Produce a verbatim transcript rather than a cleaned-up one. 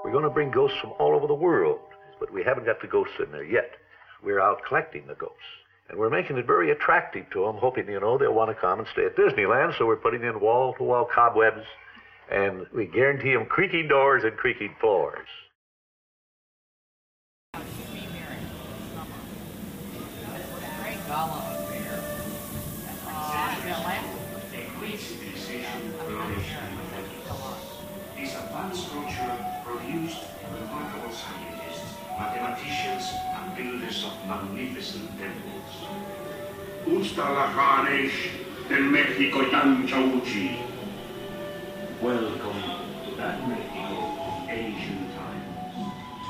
We're going to bring ghosts from all over the world, but we haven't got the ghosts in there yet. We're out collecting the ghosts. And we're making it very attractive to them, hoping, you know, they'll want to come and stay at Disneyland. So we're putting in wall-to-wall cobwebs, and we guarantee them creaking doors and creaking floors. This advanced culture produced remarkable scientists, mathematicians, and builders of magnificent temples. Ustalahanesh del Mexico Yanchauchi. Welcome to that Mexico.